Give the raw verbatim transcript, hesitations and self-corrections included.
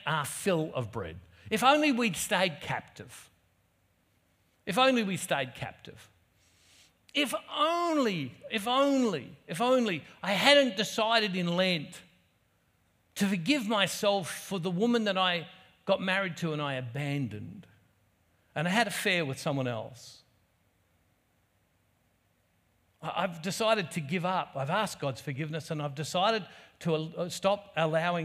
our fill of bread. If only we'd stayed captive. If only we stayed captive. If only, if only, if only I hadn't decided in Lent to forgive myself for the woman that I got married to and I abandoned, and I had an affair with someone else. I've decided to give up. I've asked God's forgiveness, and I've decided to stop allowing